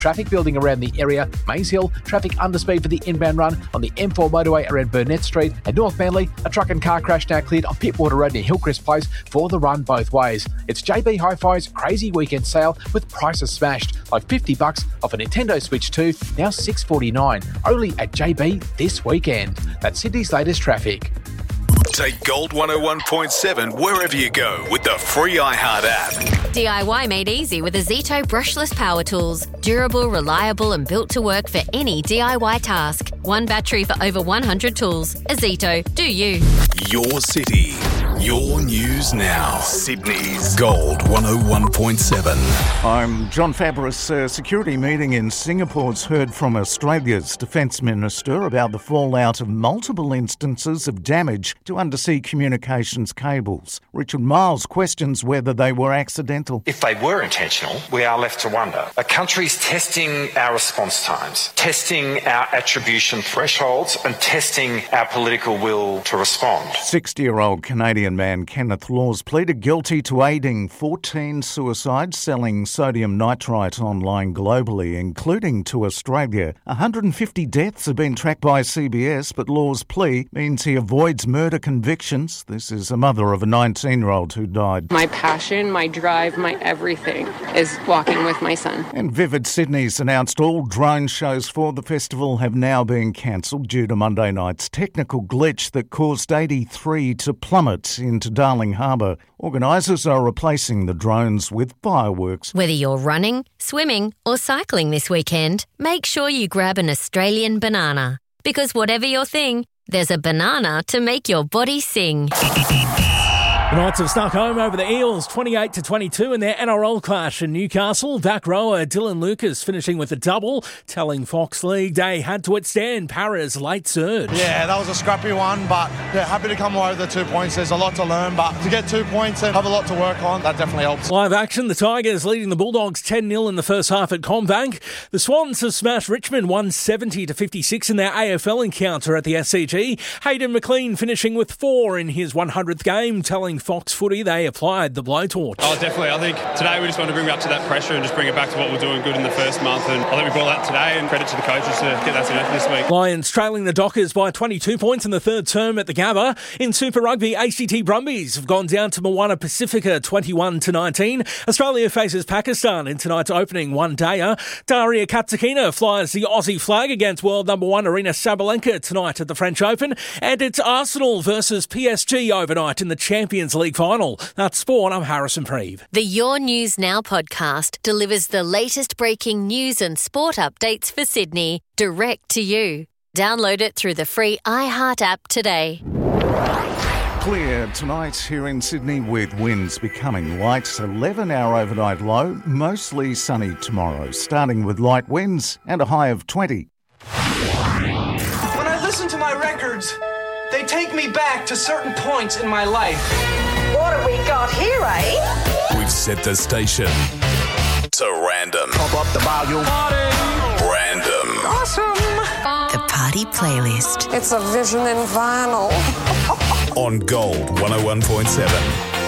Traffic building around the area. Maze Hill, traffic underspeed for the inbound run on the M4 motorway around Burnett Street. And North Manly, a truck and car crash now cleared on Pittwater Road near Hillcrest Place for the run both ways. It's JB Hi-Fi's crazy weekend sale with prices smashed, like $50 off a Nintendo Switch 2, now $649, only at JB this weekend. That's Sydney's latest traffic. Take Gold 101.7 wherever you go with the free iHeart app. DIY made easy with Azito brushless power tools. Durable, reliable and built to work for any DIY task. One battery for over 100 tools. Azito, do you. Your city, your news now. Sydney's Gold 101.7. I'm John Fabris. A security meeting in Singapore's heard from Australia's Defence Minister about the fallout of multiple instances of damage to undersea communications cables. Richard Miles questions whether they were accidental. If they were intentional, we are left to wonder. A country's testing our response times, testing our attribution thresholds and testing our political will to respond. 60-year-old Canadian man Kenneth Laws pleaded guilty to aiding 14 suicides selling sodium nitrite online globally, including to Australia. 150 deaths have been tracked by CBS, but Laws' plea means he avoids murder convictions. This is a mother of a 19-year-old who died. My passion, my drive, my everything is walking with my son. And Vivid Sydney's announced all drone shows for the festival have now been cancelled due to Monday night's technical glitch that caused 83 to plummet into Darling Harbour. Organisers are replacing the drones with fireworks. Whether you're running, swimming or cycling this weekend, make sure you grab an Australian banana. Because whatever your thing, there's a banana to make your body sing. The Knights have snuck home over the Eels 28-22 in their NRL clash in Newcastle. Back rower Dylan Lucas finishing with a double, telling Fox League they had to withstand Para's late surge. Yeah, that was a scrappy one, but yeah, happy to come away with the 2 points. There's a lot to learn, but to get 2 points and have a lot to work on, that definitely helps. Live action, the Tigers leading the Bulldogs 10-0 in the first half at CommBank. The Swans have smashed Richmond 170-56 in their AFL encounter at the SCG. Hayden McLean finishing with 4 in his 100th game, telling Fox Footy they applied the blowtorch. Oh, definitely. I think today we just want to bring up to that pressure and just bring it back to what we're doing good in the first month. And I think we brought that today, and credit to the coaches to get that to this week. Lions trailing the Dockers by 22 points in the third term at the Gabba. In Super Rugby, ACT Brumbies have gone down to Moana Pacifica 21-19. Australia faces Pakistan in tonight's opening one-dayer. Daria Katsakina flies the Aussie flag against world number 1 Arina Sabalenka tonight at the French Open. And it's Arsenal versus PSG overnight in the Champions League final. That's sport. I'm Harrison Preeve. The Your News Now podcast delivers the latest breaking news and sport updates for Sydney direct to you. Download it through the free iHeart app today. Clear tonight here in Sydney with winds becoming light. 11-hour overnight low, mostly sunny tomorrow, starting with light winds and a high of 20. When I listen to my records, they take me back to certain points in my life. What have we got here, eh? We've set the station to random. Pump up the volume. Random. Awesome. The Party Playlist. It's a vision in vinyl. On Gold 101.7.